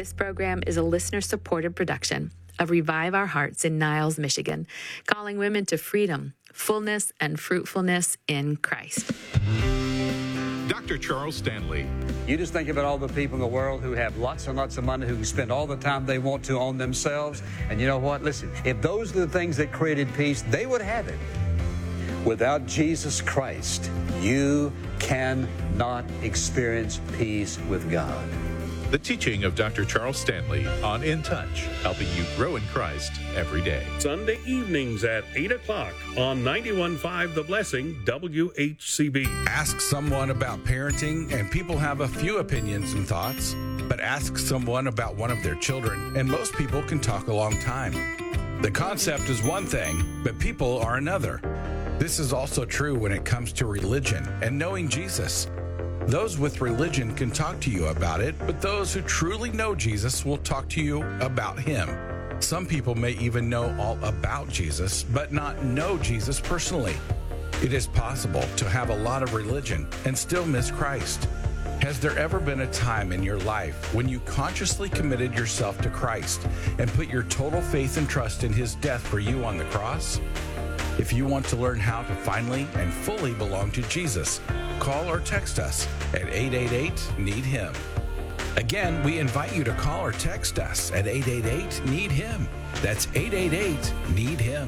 This program is a listener-supported production of Revive Our Hearts in Niles, Michigan, calling women to freedom, fullness, and fruitfulness in Christ. Dr. Charles Stanley. You just think about all the people in the world who have lots and lots of money, who can spend all the time they want to on themselves. And you know what? Listen, if those are the things that created peace, they would have it. Without Jesus Christ, you cannot experience peace with God. The teaching of Dr. Charles Stanley on In Touch, helping you grow in Christ every day. Sunday evenings at 8 o'clock on 91.5 The Blessing, WHCB. Ask someone about parenting, and people have a few opinions and thoughts. But ask someone about one of their children, and most people can talk a long time. The concept is one thing, but people are another. This is also true when it comes to religion and knowing Jesus. Those with religion can talk to you about it, but those who truly know Jesus will talk to you about him. Some people may even know all about Jesus, but not know Jesus personally. It is possible to have a lot of religion and still miss Christ. Has there ever been a time in your life when you consciously committed yourself to Christ and put your total faith and trust in his death for you on the cross? If you want to learn how to finally and fully belong to Jesus, call or text us at 888-NEED-HIM. Again, we invite you to call or text us at 888-NEED-HIM. That's 888-NEED-HIM.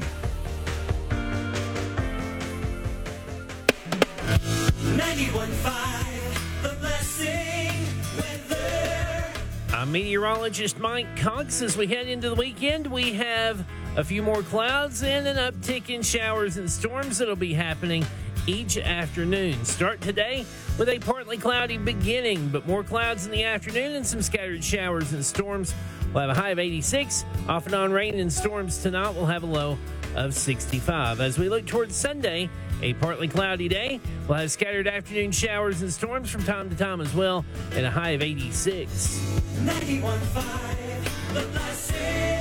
91.5 The Blessing weather. I'm meteorologist Mike Cox. As we head into the weekend, we have a few more clouds and an uptick in showers and storms that'll be happening each afternoon. Start today with a partly cloudy beginning, but more clouds in the afternoon and some scattered showers and storms. We'll have a high of 86. Off and on rain and storms tonight. We'll have a low of 65. As we look towards Sunday, a partly cloudy day. We'll have scattered afternoon showers and storms from time to time as well, and a high of 86. 91.5 The Blessing.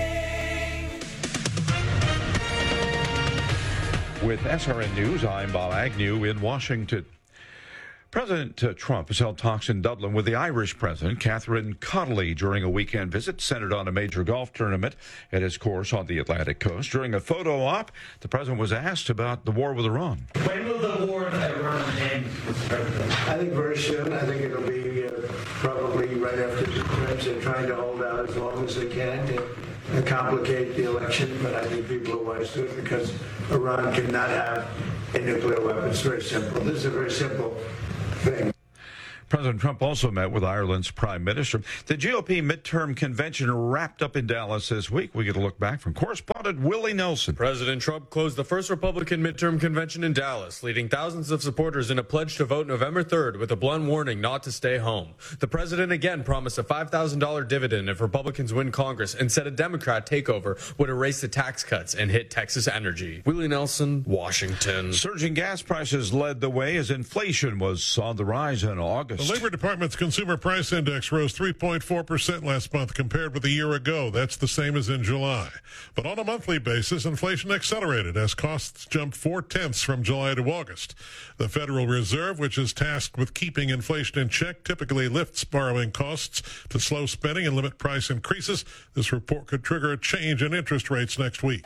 With SRN News, I'm Bob Agnew in Washington. President Trump has held talks in Dublin with the Irish President, Catherine Connolly, during a weekend visit centered on a major golf tournament at his course on the Atlantic coast. During a photo op, the president was asked about the war with Iran. When will the war with Iran end, Mr. President? I think very soon. I think it'll be probably right after the Crips. They're trying to hold out as long as they can to complicate the election, but I think people are wise to it because Iran cannot have a nuclear weapon. It's very simple. This is a very simple thing. President Trump also met with Ireland's Prime Minister. The GOP midterm convention wrapped up in Dallas this week. We get a look back from correspondent Willie Nelson. President Trump closed the first Republican midterm convention in Dallas, leading thousands of supporters in a pledge to vote November 3rd with a blunt warning not to stay home. The president again promised a $5,000 dividend if Republicans win Congress and said a Democrat takeover would erase the tax cuts and hit Texas energy. Willie Nelson, Washington. Surging gas prices led the way as inflation was on the rise in August. The Labor Department's Consumer Price Index rose 3.4% last month compared with a year ago. That's the same as in July. But on a monthly basis, inflation accelerated as costs jumped 0.4 from July to August. The Federal Reserve, which is tasked with keeping inflation in check, typically lifts borrowing costs to slow spending and limit price increases. This report could trigger a change in interest rates next week.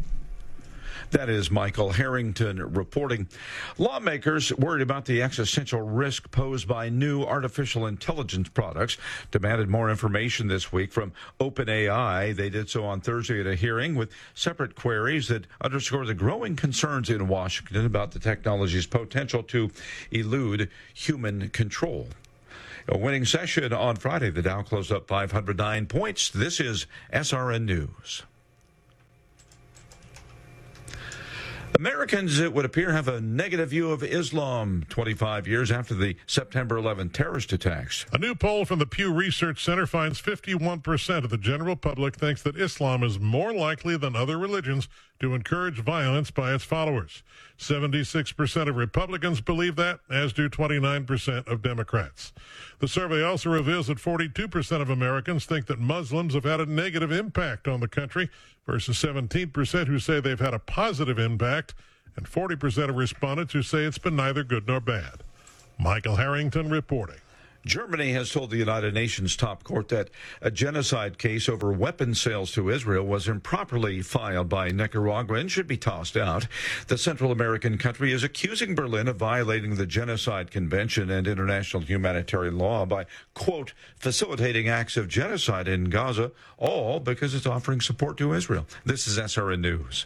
That is Michael Harrington reporting. Lawmakers worried about the existential risk posed by new artificial intelligence products demanded more information this week from OpenAI. They did so on Thursday at a hearing with separate queries that underscore the growing concerns in Washington about the technology's potential to elude human control. A winning session on Friday. The Dow closed up 509 points. This is SRN News. Americans, it would appear, have a negative view of Islam 25 years after the September 11 terrorist attacks. A new poll from the Pew Research Center finds 51% of the general public thinks that Islam is more likely than other religions to encourage violence by its followers. 76% of Republicans believe that, as do 29% of Democrats. The survey also reveals that 42% of Americans think that Muslims have had a negative impact on the country, versus 17% who say they've had a positive impact, and 40% of respondents who say it's been neither good nor bad. Michael Harrington reporting. Germany has told the United Nations top court that a genocide case over weapons sales to Israel was improperly filed by Nicaragua and should be tossed out. The Central American country is accusing Berlin of violating the Genocide Convention and international humanitarian law by, quote, facilitating acts of genocide in Gaza, all because it's offering support to Israel. This is SRN News.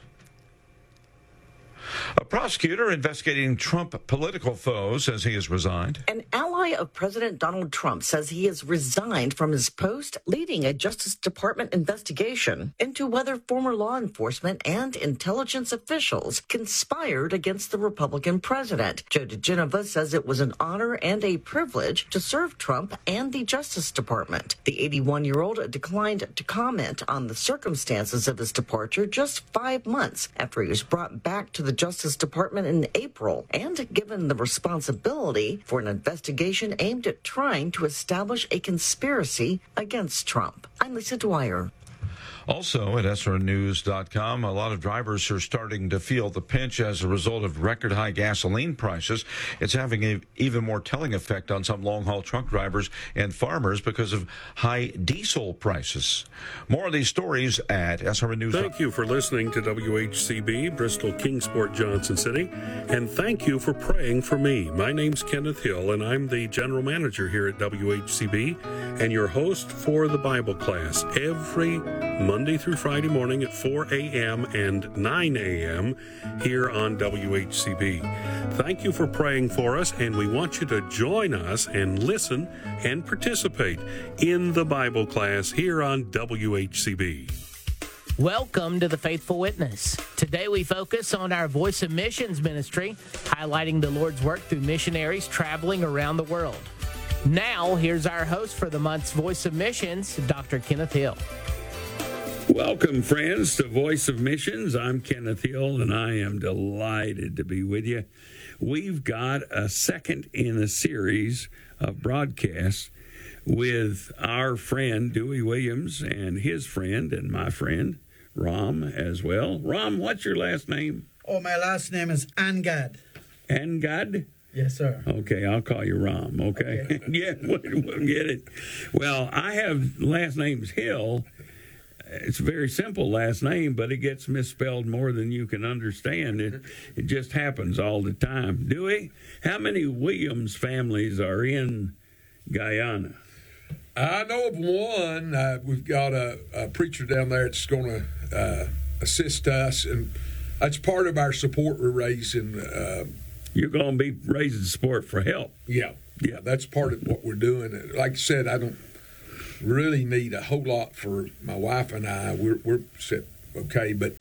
A prosecutor investigating Trump political foes says he has resigned. An ally of President Donald Trump says he has resigned from his post leading a Justice Department investigation into whether former law enforcement and intelligence officials conspired against the Republican president. Joe DeGenova says it was an honor and a privilege to serve Trump and the Justice Department. The 81-year-old declined to comment on the circumstances of his departure just 5 months after he was brought back to the Justice Department in April and given the responsibility for an investigation aimed at trying to establish a conspiracy against Trump. I'm Lisa Dwyer. Also at SRNews.com, a lot of drivers are starting to feel the pinch as a result of record high gasoline prices. It's having an even more telling effect on some long-haul truck drivers and farmers because of high diesel prices. More of these stories at SRN News. Thank you for listening to WHCB, Bristol Kingsport, Johnson City, and thank you for praying for me. My name's Kenneth Hill, and I'm the general manager here at WHCB and your host for the Bible class every Monday through Friday morning at 4 a.m. and 9 a.m. here on WHCB. Thank you for praying for us, and we want you to join us and listen and participate in the Bible class here on WHCB. Welcome to the Faithful Witness. Today we focus on our Voice of Missions ministry, highlighting the Lord's work through missionaries traveling around the world. Now, here's our host for the month's Voice of Missions, Dr. Kenneth Hill. Welcome, friends, to Voice of Missions. I'm Kenneth Hill, and I am delighted to be with you. We've got a second in a series of broadcasts with our friend, Dewey Williams, and his friend, and my friend, Ram, as well. Ram, what's your last name? Oh, my last name is Angad. Angad? Yes, sir. Okay, I'll call you Ram, okay? Yeah, we'll get it. Well, I have last name's Hill. It's a very simple last name, but it gets misspelled more than you can understand. It just happens all the time. Dewey, how many Williams families are in Guyana? I know of one. We've got a preacher down there that's going to assist us, and that's part of our support we're raising. You're going to be raising support for help. Yeah, that's part of what we're doing. Like I said, I don't really need a whole lot for my wife and I. We're set okay, but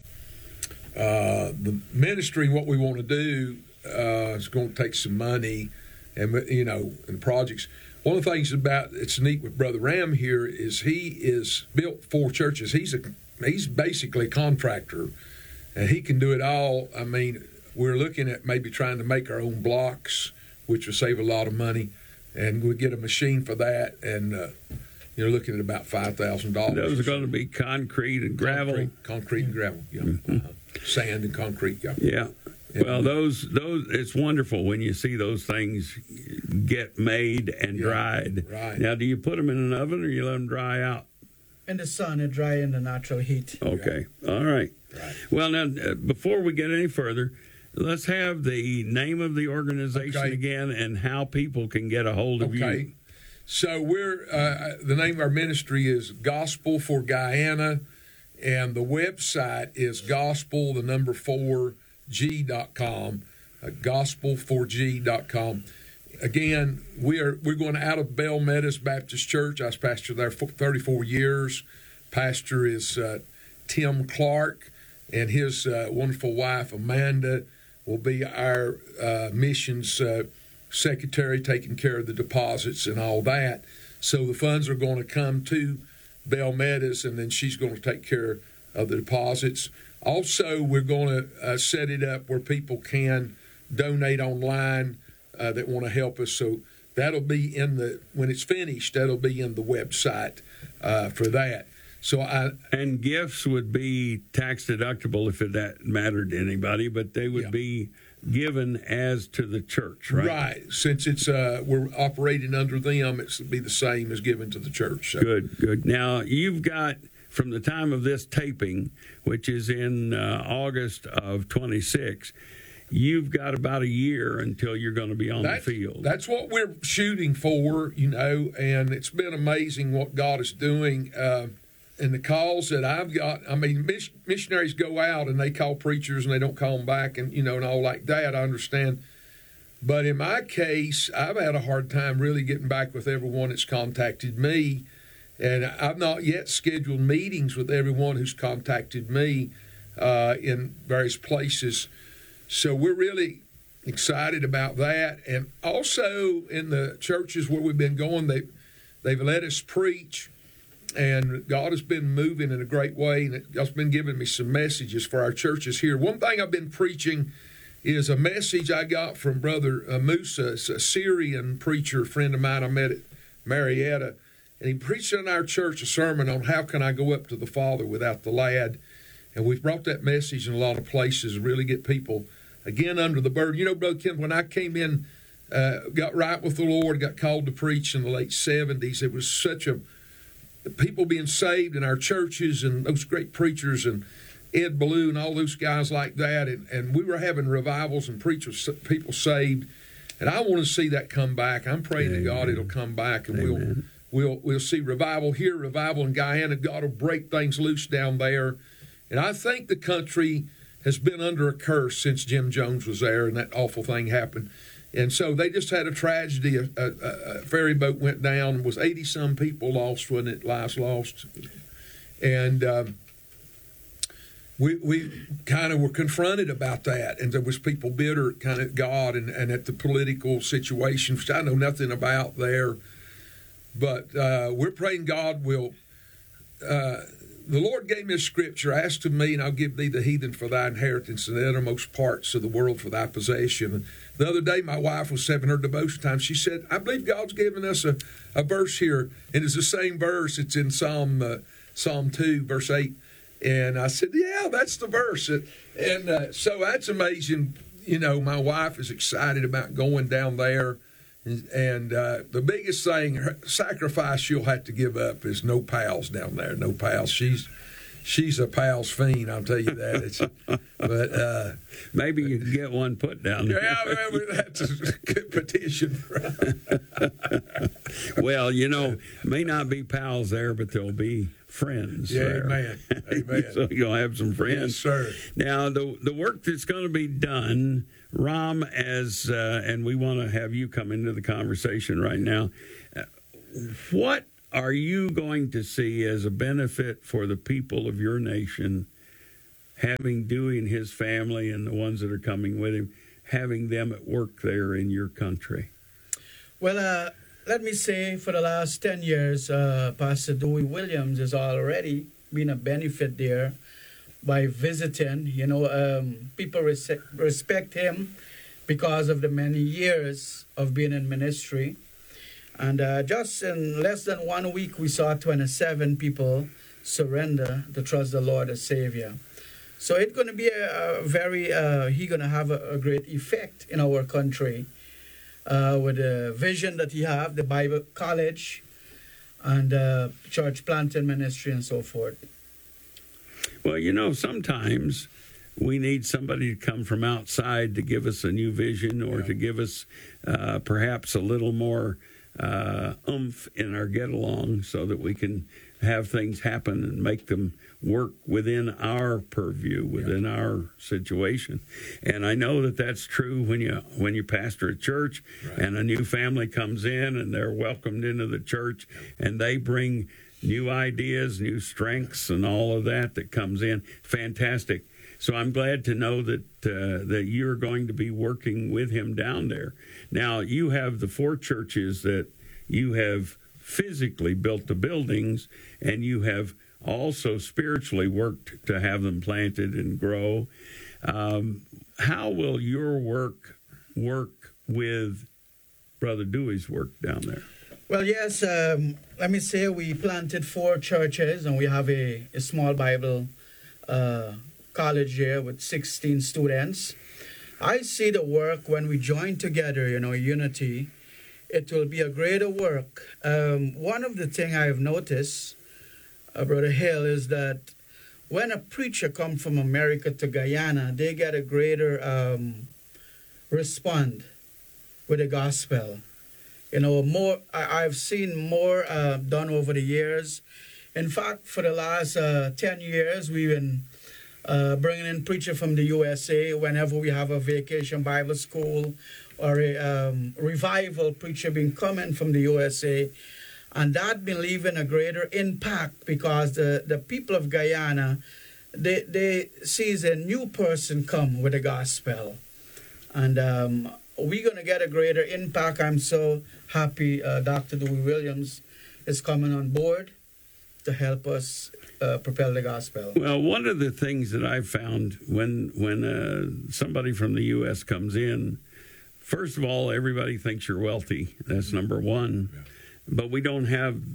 the ministry, what we want to do is going to take some money, and and projects. One of the things about it's neat with Brother Ram here is he is built 4 churches. He's basically a contractor, and he can do it all. I mean, we're looking at maybe trying to make our own blocks, which will save a lot of money, and we'll get a machine for that, and you're looking at about $5,000. Those are going to be concrete and gravel. Concrete and gravel. Yeah. Mm-hmm. Sand and concrete. Yeah. Yeah. Well, those it's wonderful when you see those things get made and dried. Right. Now, do you put them in an oven or you let them dry out? In the sun, and dry in the natural heat. Okay. All right. Well, now, before we get any further, let's have the name of the organization again and how people can get a hold of you. So we're the name of our ministry is Gospel for Guyana, and the website is gospel4g.com, gospel4g.com. Again, we're going out of Bell Meadows Baptist Church. I was pastor there for 34 years. Pastor is Tim Clark, and his wonderful wife Amanda will be our missions secretary, taking care of the deposits and all that. So the funds are going to come to Bell Meadows, and then she's going to take care of the deposits. Also, we're going to set it up where people can donate online that want to help us. So that'll be when it's finished, that'll be in the website for that. And gifts would be tax deductible if that mattered to anybody, but they would be given as to the church, right? Right. Since it's we're operating under them, it'll be the same as given to the church. So. Good. Now, you've got, from the time of this taping, which is in August of 26, you've got about a year until you're going to be on the field. That's what we're shooting for, and it's been amazing what God is doing. And the calls that I've got, I mean, missionaries go out and they call preachers and they don't call them back and, and all like that, I understand. But in my case, I've had a hard time really getting back with everyone that's contacted me. And I've not yet scheduled meetings with everyone who's contacted me in various places. So we're really excited about that. And also in the churches where we've been going, they've let us preach. And God has been moving in a great way, and God's been giving me some messages for our churches here. One thing I've been preaching is a message I got from Brother Musa. It's a Syrian preacher, friend of mine I met at Marietta. And he preached in our church a sermon on how can I go up to the Father without the lad. And we've brought that message in a lot of places to really get people, again, under the burden. Brother Ken, when I came in, got right with the Lord, got called to preach in the late 70s, it was such a people being saved in our churches and those great preachers and Ed Ballou and all those guys like that. And we were having revivals and people saved. And I want to see that come back. I'm praying to God it'll come back, and we'll see revival here, revival in Guyana. God will break things loose down there. And I think the country has been under a curse since Jim Jones was there and that awful thing happened. And so they just had a tragedy. A ferry boat went down and was 80-some people lost, wasn't it? Lives lost. And we kind of were confronted about that. And there was people bitter kind of at God and at the political situation, which I know nothing about there. But we're praying God will... the Lord gave me a scripture, ask of me, and I'll give thee the heathen for thy inheritance, and the uttermost parts of the world for thy possession. The other day, my wife was having her devotion time. She said, I believe God's given us a verse here, and it's the same verse. It's in Psalm 2, verse 8. And I said, yeah, that's the verse. And so that's amazing. My wife is excited about going down there. And the biggest thing, sacrifice she'll have to give up is no pals down there. No pals. She's a pals fiend, I'll tell you that. But maybe you can get one put down there. Yeah, that's a good petition. Well, may not be pals there, but there'll be friends. Yeah, there. Amen. So you'll have some friends. Yes, sir. Now, the work that's going to be done, Ram, and we want to have you come into the conversation right now. What are you going to see as a benefit for the people of your nation, having Dewey and his family and the ones that are coming with him, having them at work there in your country? Well, let me say for the last 10 years, Pastor Dewey Williams has already been a benefit there by visiting. People respect him because of the many years of being in ministry. And just in less than 1 week, we saw 27 people surrender to trust the Lord as Savior. So it's going to be he's going to have a great effect in our country with the vision that he have, the Bible College and church planting ministry and so forth. Well, sometimes we need somebody to come from outside to give us a new vision or to give us perhaps a little more oomph in our get-along so that we can have things happen and make them work within our purview, within our situation. And I know that that's true when you pastor a church and a new family comes in and they're welcomed into the church and they bring new ideas, new strengths, and all of that comes in. Fantastic. So I'm glad to know that you're going to be working with him down there. Now, you have the 4 churches that you have physically built the buildings, and you have also spiritually worked to have them planted and grow. How will your work with Brother Dewey's work down there? Well, yes, let me say we planted 4 churches, and we have a small Bible college here with 16 students. I see the work when we join together, unity. It will be a greater work. One of the things I've noticed, Brother Hill, is that when a preacher comes from America to Guyana, they get a greater respond with the gospel. More. I've seen more done over the years. In fact, for the last 10 years, we've been bringing in preacher from the USA whenever we have a vacation Bible school or a revival preacher been coming from the USA. And that been leaving a greater impact because the people of Guyana, they sees a new person come with the gospel. And we're going to get a greater impact. I'm so happy Dr. Dewey Williams is coming on board to help us propel the gospel. Well, one of the things that I've found when somebody from the U.S. comes in, first of all, everybody thinks you're wealthy. That's number one. Yeah. But we don't have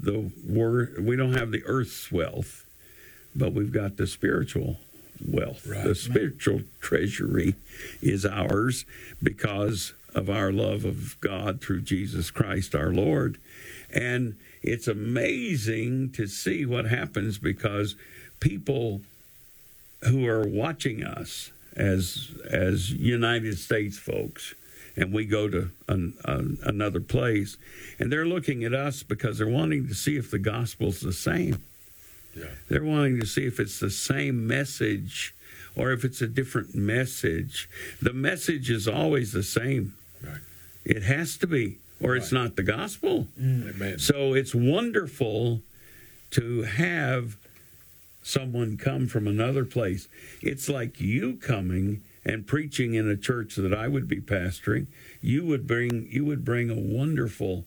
the earth's wealth, but we've got the spiritual wealth. Right. The spiritual treasury is ours because of our love of God through Jesus Christ our Lord. And it's amazing to see what happens because people who are watching us as United States folks, and we go to another place, and they're looking at us because they're wanting to see if the gospel's the same. Yeah. They're wanting to see if it's the same message or if it's a different message. The message is always the same. Right. It has to be, or it's not the gospel. Amen. So it's wonderful to have someone come from another place. It's like you coming and preaching in a church that I would be pastoring. You would bring a wonderful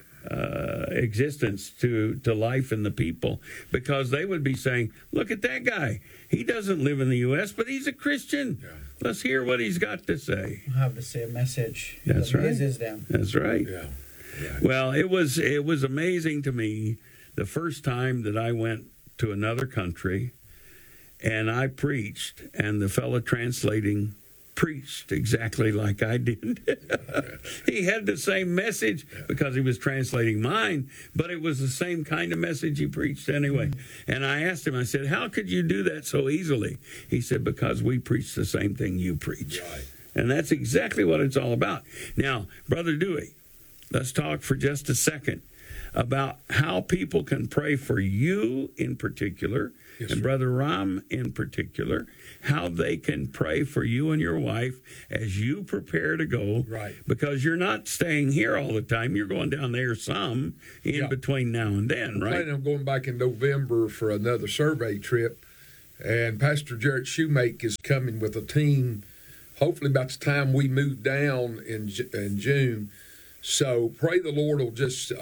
existence to life in the people, because they would be saying, look at that guy. He doesn't live in the U.S., but he's a Christian. Yeah. Let's hear what he's got to say. Have the same message. That's right. Them. That's right. Yeah. Yeah. Well, it was amazing to me the first time that I went to another country and I preached, and the fellow translating preached exactly like I did. He had the same message because he was translating mine, but it was the same kind of message he preached anyway. Mm-hmm. And I asked him, I said, how could you do that so easily? He said, because we preach the same thing you preach. Right. And that's exactly what it's all about. Now, Brother Dewey, let's talk for just a second about how people can pray for you in particular, yes, and Brother Ram in particular, how they can pray for you and your wife as you prepare to go. Right. Because you're not staying here all the time. You're going down there some in between now and then, right? I'm going back in November for another survey trip, and Pastor Jarrett Shoemake is coming with a team, hopefully about the time we move down in June. So pray the Lord will just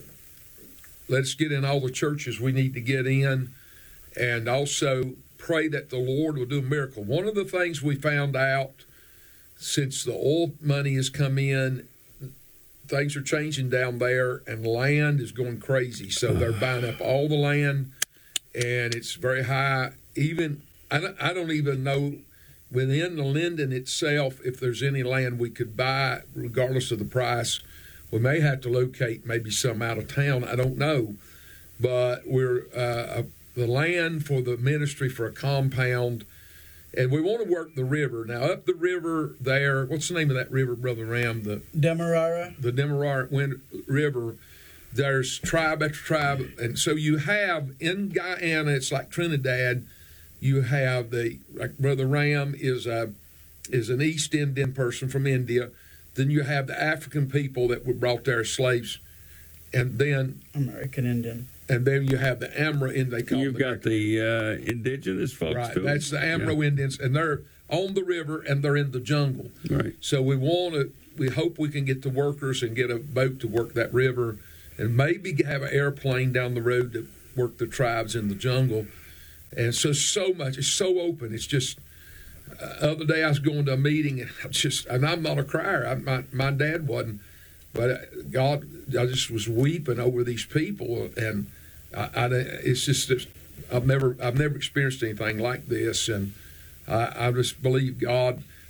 let's get in all the churches we need to get in, and also pray that the Lord will do a miracle. One of the things we found out since the oil money has come in, things are changing down there, and land is going crazy. So they're buying up all the land, and it's very high. Even I don't even know within the Linden itself if there's any land we could buy, regardless of the price. We may have to locate maybe some out of town. I don't know. But we're the land for the ministry for a compound, and we want to work the river. Now, up the river there, what's the name of that river, Brother Ram? The Demerara. The Demerara River. There's tribe after tribe. And so you have in Guyana, it's like Trinidad, you have like Brother Ram is an East Indian person from India. Then you have the African people that were brought there as slaves, and then American Indian, and then you have the Amro Indian. You've got the indigenous folks, right? Too. That's the Amro Indians, and they're on the river and they're in the jungle. Right. So we hope we can get the workers and get a boat to work that river, and maybe have an airplane down the road to work the tribes in the jungle. And so much, it's so open. It's just. Other day I was going to a meeting, and I'm not a crier. My dad wasn't, but I just was weeping over these people, and it's just I've never experienced anything like this, and I just believe God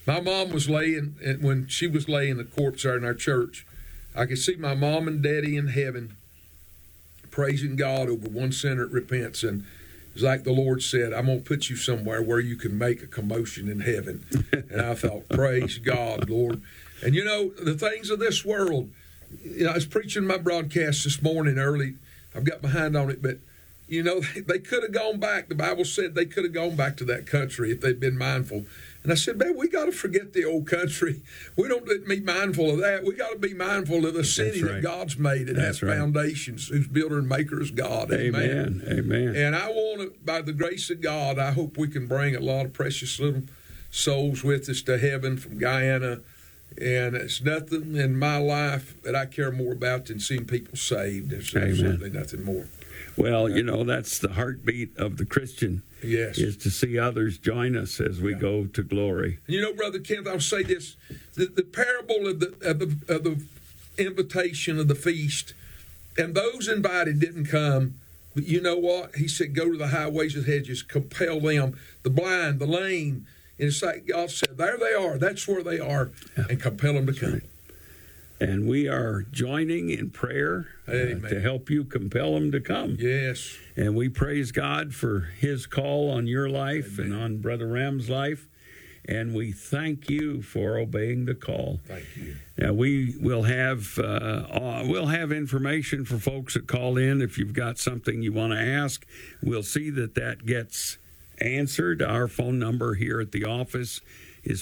My mom was when she was laying the corpse there in our church, I could see my mom and daddy in heaven praising God over one sinner that repents. And it's like the Lord said, I'm going to put you somewhere where you can make a commotion in heaven. And I thought, praise God, Lord. And, you know, the things of this world, you know, I was preaching my broadcast this morning early. I've got behind on it, but, you know, they could have gone back. The Bible said they could have gone back to that country if they'd been mindful. And I said, man, we got to forget the old country. We don't be mindful of that. We got to be mindful of the city that God's made. It has foundations, whose builder and maker is God. Amen. Amen. And I want to, by the grace of God, I hope we can bring a lot of precious little souls with us to heaven from Guyana. And it's nothing in my life that I care more about than seeing people saved. There's absolutely nothing more. Well, you know, that's the heartbeat of the Christian. Yes. Is to see others join us as we go to glory. You know, Brother Kenneth, I'll say this: the parable of the invitation of the feast, and those invited didn't come. But you know what? He said, "Go to the highways and hedges, compel them, the blind, the lame." And it's like God said, "There they are. That's where they are," and compel them to come. Right. And we are joining in prayer to help you compel them to come. Yes. And we praise God for his call on your life and on Brother Ram's life. And we thank you for obeying the call. Thank you. Now, we will have information for folks that call in. If you've got something you want to ask, we'll see that gets answered. Our phone number here at the office is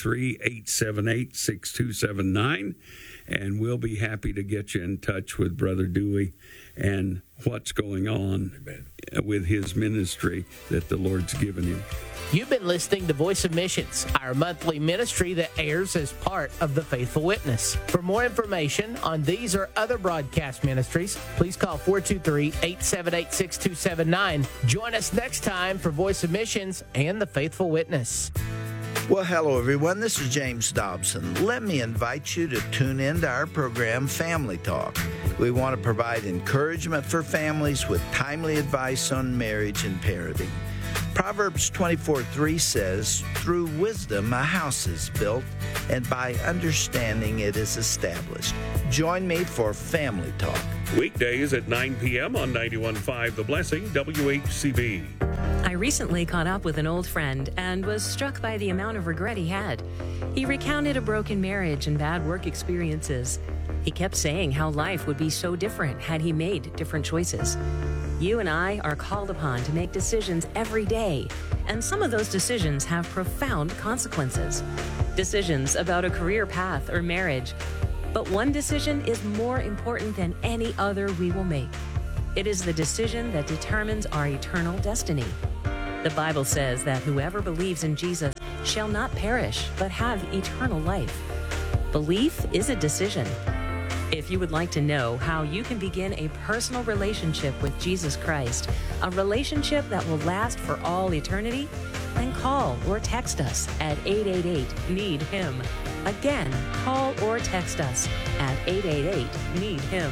423-878-6279. And we'll be happy to get you in touch with Brother Dewey and what's going on with his ministry that the Lord's given him. You've been listening to Voice of Missions, our monthly ministry that airs as part of the Faithful Witness. For more information on these or other broadcast ministries, please call 423-878-6279. Join us next time for Voice of Missions and the Faithful Witness. Well, hello, everyone. This is James Dobson. Let me invite you to tune in to our program, Family Talk. We want to provide encouragement for families with timely advice on marriage and parenting. Proverbs 24:3 says, "Through wisdom a house is built, and by understanding it is established." Join me for Family Talk. Weekdays at 9 p.m. on 91.5 The Blessing, WHCB. I recently caught up with an old friend and was struck by the amount of regret he had. He recounted a broken marriage and bad work experiences. He kept saying how life would be so different had he made different choices. You and I are called upon to make decisions every day, and some of those decisions have profound consequences. Decisions about a career path or marriage. But one decision is more important than any other we will make. It is the decision that determines our eternal destiny. The Bible says that whoever believes in Jesus shall not perish, but have eternal life. Belief is a decision. If you would like to know how you can begin a personal relationship with Jesus Christ, a relationship that will last for all eternity, then call or text us at 888-NEED-HIM. Again, call or text us at 888-NEED-HIM.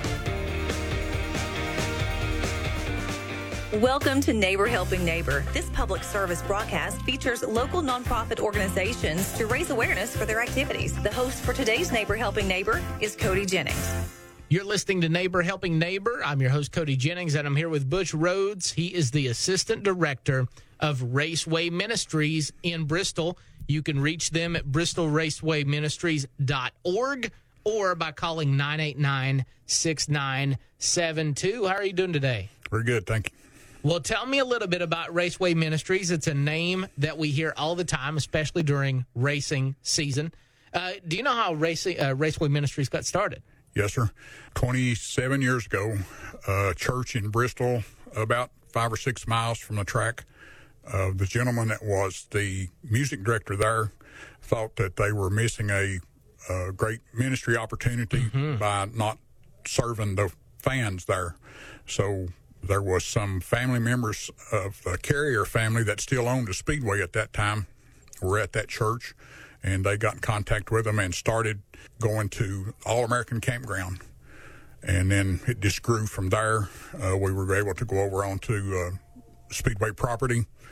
Welcome to Neighbor Helping Neighbor. This public service broadcast features local nonprofit organizations to raise awareness for their activities. The host for today's Neighbor Helping Neighbor is Cody Jennings. You're listening to Neighbor Helping Neighbor. I'm your host, Cody Jennings, and I'm here with Butch Rhodes. He is the Assistant Director of Raceway Ministries in Bristol. You can reach them at bristolracewayministries.org or by calling 989-6972. How are you doing today? Very good, thank you. Well, tell me a little bit about Raceway Ministries. It's a name that we hear all the time, especially during racing season. Do you know how Raceway Ministries got started? Yes, sir. 27 years ago, a church in Bristol, about 5 or 6 miles from the track, the gentleman that was the music director there thought that they were missing a great ministry opportunity by not serving the fans there. So there was some family members of the Carrier family that still owned a Speedway at that time were at that church, and they got in contact with them and started going to All-American Campground. And then it just grew from there. We were able to go over onto Speedway property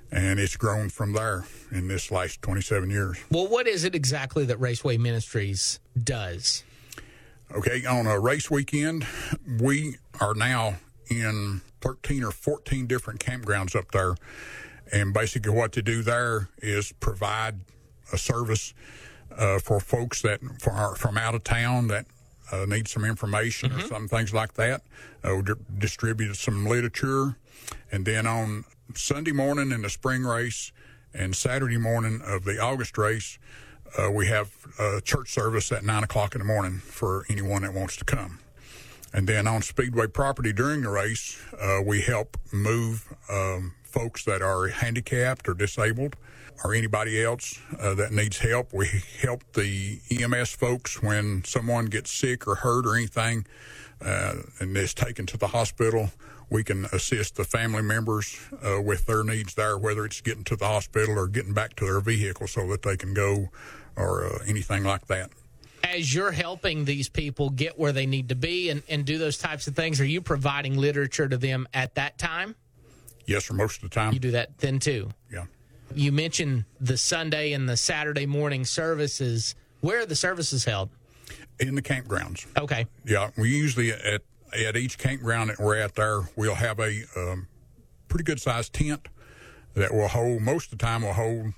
and it's grown from there in this last 27 years. Well, what is it exactly that Raceway Ministries does? Okay, on a race weekend, we are now in 13 or 14 different campgrounds up there, and basically what they do there is provide a service for folks that from out of town that need some information or some things like that. We distributed some literature, and then on Sunday morning in the spring race and Saturday morning of the August race, we have a church service at 9 o'clock in the morning for anyone that wants to come. And then on Speedway property during the race, we help move folks that are handicapped or disabled or anybody else that needs help. We help the EMS folks when someone gets sick or hurt or anything and is taken to the hospital. We can assist the family members with their needs there, whether it's getting to the hospital or getting back to their vehicle so that they can go or anything like that. As you're helping these people get where they need to be and do those types of things, are you providing literature to them at that time? Yes, sir, most of the time. You do that then, too? Yeah. You mentioned the Sunday and the Saturday morning services. Where are the services held? In the campgrounds. Okay. Yeah, we usually at each campground that we're at there, we'll have a pretty good-sized tent that will hold, most of the time will hold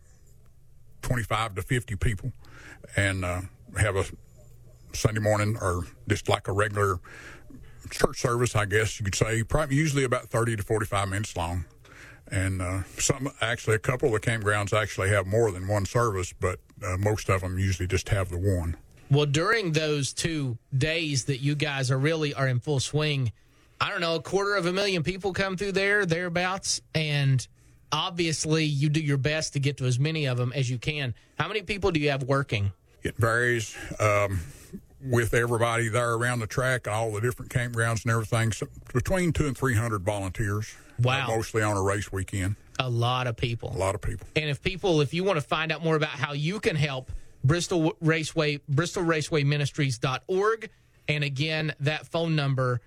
25 to 50 people, and have a Sunday morning or just like a regular church service, I guess you could say, probably usually about 30 to 45 minutes long. And a couple of the campgrounds actually have more than one service, but most of them usually just have the one. Well, during those 2 days that you guys are in full swing, I don't know, 250,000 people come through thereabouts, and obviously you do your best to get to as many of them as you can. How many people do you have working? It varies with everybody there around the track, all the different campgrounds and everything, so between 200 and 300 volunteers. Wow. Mostly on a race weekend. A lot of people. A lot of people. And if you want to find out more about how you can help, BristolRacewayMinistries.org. And again, that phone number,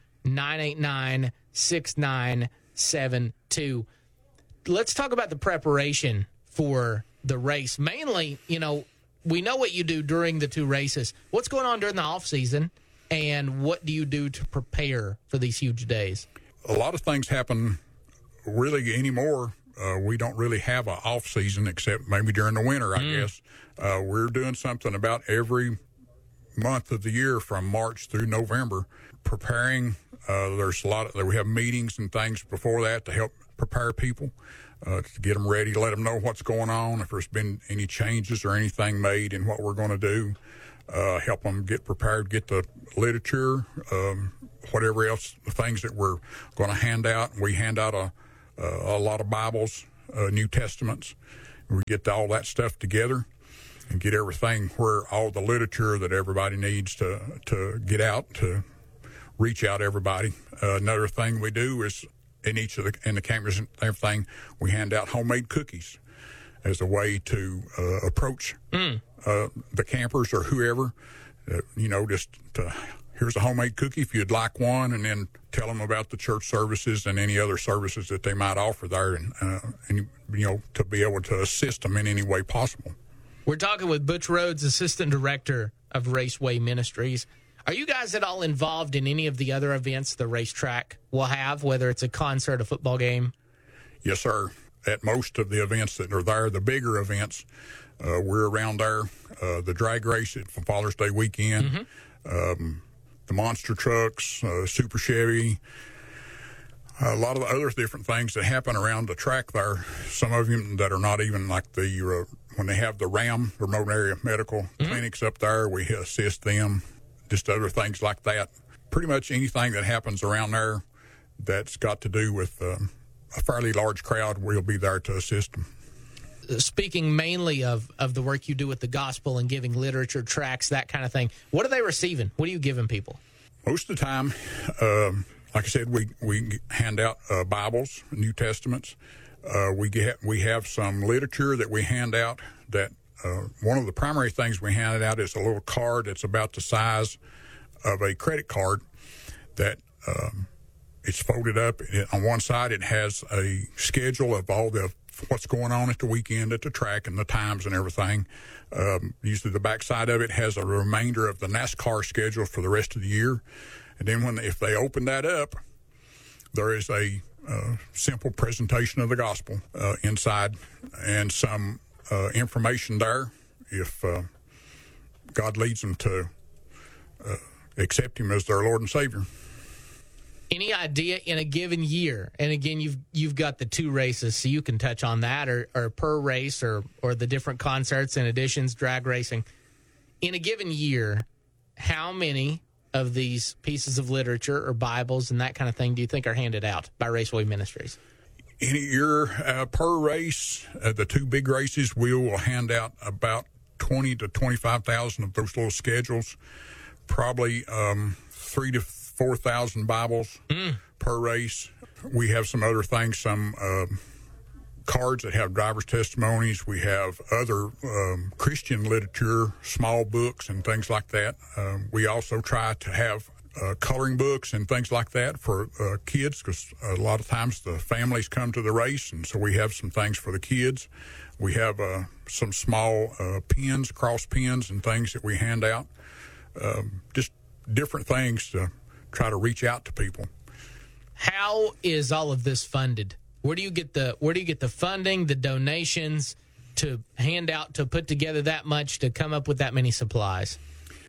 989-6972. Let's talk about the preparation for the race. Mainly, we know what you do during the 2 races. What's going on during the off season, and what do you do to prepare for these huge days? A lot of things happen really anymore. We don't really have an off season except maybe during the winter, I guess. We're doing something about every month of the year from March through November, preparing. There's we have meetings and things before that to help prepare people, to get them ready, let them know what's going on, if there's been any changes or anything made in what we're going to do, help them get prepared, get the literature, whatever else, the things that we're going to hand out. We hand out a lot of Bibles, New Testaments. We get all that stuff together and get everything where all the literature that everybody needs to get out, to reach out to everybody. Another thing we do is in the campers and everything, we hand out homemade cookies as a way to approach the campers or whoever, here's a homemade cookie if you'd like one, and then tell them about the church services and any other services that they might offer there, and to be able to assist them in any way possible. We're talking with Butch Rhodes, Assistant Director of Raceway Ministries. Are you guys at all involved in any of the other events the racetrack will have, whether it's a concert, a football game? Yes, sir. At most of the events that are there, the bigger events, we're around there. The drag race for Father's Day weekend, the monster trucks, Super Chevy, a lot of the other different things that happen around the track there. Some of them that are not even like when they have the RAM, remote area medical clinics up there, we assist them. Just other things like that. Pretty much anything that happens around there that's got to do with a fairly large crowd, we'll be there to assist them. Speaking mainly of the work you do with the gospel and giving literature, tracts, that kind of thing, what are they receiving? What are you giving people? Most of the time, like I said, we hand out Bibles, New Testaments. We have some literature that we hand out that one of the primary things we handed out is a little card that's about the size of a credit card that it's folded up. On one side, it has a schedule of all the what's going on at the weekend at the track and the times and everything. Usually the backside of it has a remainder of the NASCAR schedule for the rest of the year. And then if they open that up, there is a simple presentation of the gospel inside and some information there if God leads them to accept him as their Lord and Savior. Any idea in a given year? And again, you've got the 2 races, so you can touch on that, or per race, or the different concerts and additions, drag racing. In a given year, how many of these pieces of literature or Bibles and that kind of thing do you think are handed out by Raceway Ministries? In a year, per race, the 2 big races, we will hand out about 20 to 25,000 of those little schedules, probably 3,000 to 4,000 Bibles per race. We have some other things, some cards that have driver's testimonies. We have other Christian literature, small books and things like that. We also try to have coloring books and things like that for kids, because a lot of times the families come to the race, and so we have some things for the kids. We have some small pens, cross pens and things that we hand out. Just different things to try to reach out to people. How is all of this funded? Where do you get the funding, the donations to hand out, to put together that much, to come up with that many supplies?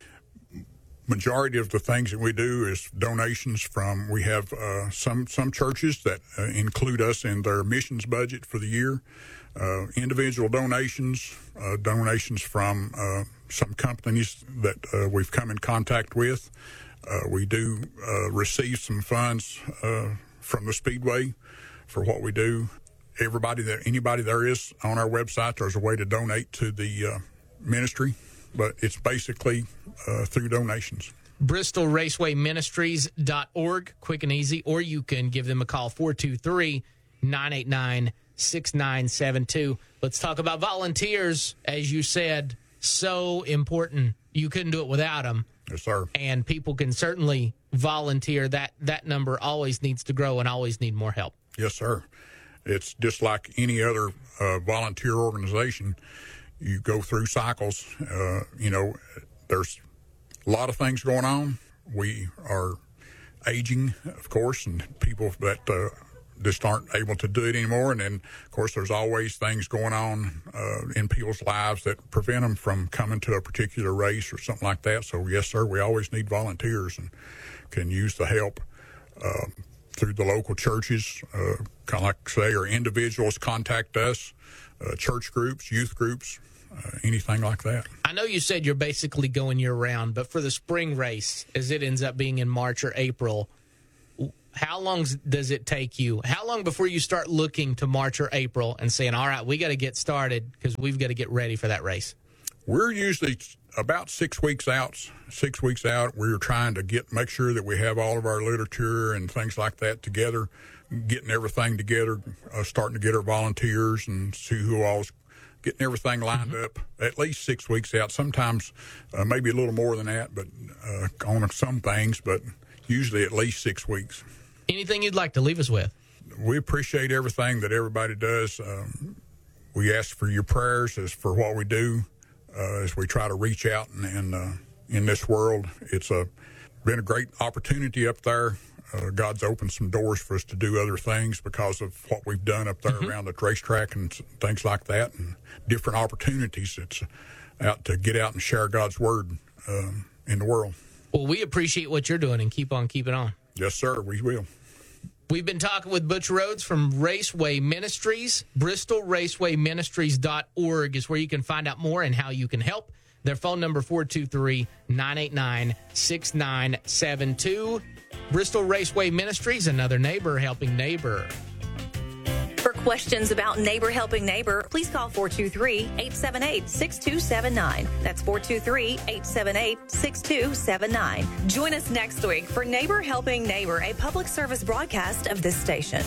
Majority of the things that we do is donations from, we have some churches that include us in their missions budget for the year, individual donations, donations from some companies that we've come in contact with. We do receive some funds from the Speedway for what we do. Anybody there is on our website, there's a way to donate to the ministry, but it's basically through donations. Bristol Raceway Ministries.org, quick and easy, or you can give them a call, 423-989-6972. Let's talk about volunteers. As you said, so important. You couldn't do it without them. Yes, sir. And people can certainly volunteer. That number always needs to grow and always need more help. Yes, sir. It's just like any other volunteer organization. You go through cycles. There's a lot of things going on. We are aging, of course, and people that just aren't able to do it anymore. And then, of course, there's always things going on in people's lives that prevent them from coming to a particular race or something like that. So, yes, sir, we always need volunteers and can use the help through the local churches, kind of like say, or individuals contact us, church groups, youth groups, anything like that. I know you said you're basically going year-round, but for the spring race, as it ends up being in March or April, how long does it take you? How long before you start looking to March or April and saying, all right, we got to get started because we've got to get ready for that race? We're usually about 6 weeks out. 6 weeks out, we're trying to make sure that we have all of our literature and things like that together, getting everything together, starting to get our volunteers and see who all's getting everything lined up at least 6 weeks out. Sometimes maybe a little more than that, but on some things, but usually at least 6 weeks. Anything you'd like to leave us with? We appreciate everything that everybody does. We ask for your prayers as for what we do as we try to reach out and in this world. It's been a great opportunity up there. God's opened some doors for us to do other things because of what we've done up there around the racetrack and things like that, and different opportunities. It's out to get out and share God's word in the world. Well, we appreciate what you're doing and keep on keeping on. Yes, sir, we will. We've been talking with Butch Rhodes from Raceway Ministries. Bristol Raceway Ministries.org is where you can find out more and how you can help. Their phone number, 423-989-6972. Bristol Raceway Ministries, another neighbor helping neighbor. For questions about Neighbor Helping Neighbor, please call 423-878-6279. That's 423-878-6279. Join us next week for Neighbor Helping Neighbor, a public service broadcast of this station.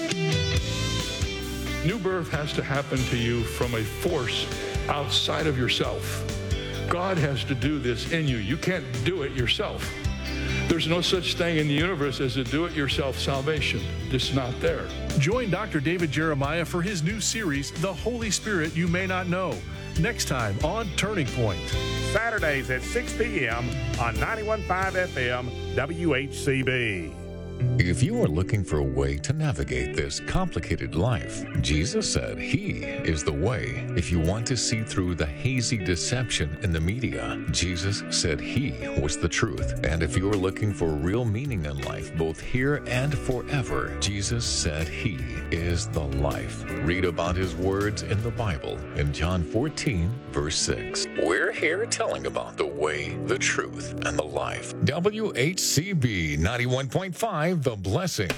New birth has to happen to you from a force outside of yourself. God has to do this in you. You can't do it yourself. There's no such thing in the universe as a do-it-yourself salvation. It's not there. Join Dr. David Jeremiah for his new series, The Holy Spirit You May Not Know, next time on Turning Point. Saturdays at 6 p.m. on 91.5 FM WHCB. If you are looking for a way to navigate this complicated life, Jesus said He is the way. If you want to see through the hazy deception in the media, Jesus said He was the truth. And if you are looking for real meaning in life, both here and forever, Jesus said He is the life. Read about His words in the Bible in John 14, verse 6. We're here telling about the way, the truth, and the life. WHCB 91.5. The Blessing.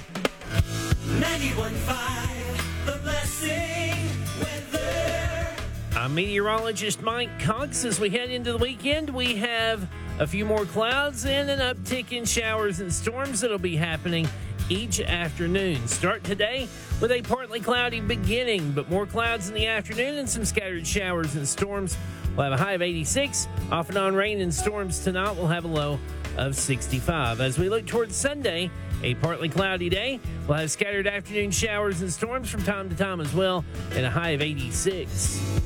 91.5 The Blessing weather. I'm meteorologist Mike Cox. As we head into the weekend, we have a few more clouds and an uptick in showers and storms that'll be happening each afternoon. Start today with a partly cloudy beginning, but more clouds in the afternoon and some scattered showers and storms. We'll have a high of 86. Off and on rain and storms tonight. We'll have a low of 65. As we look towards Sunday, a partly cloudy day. We'll have scattered afternoon showers and storms from time to time as well, and a high of 86.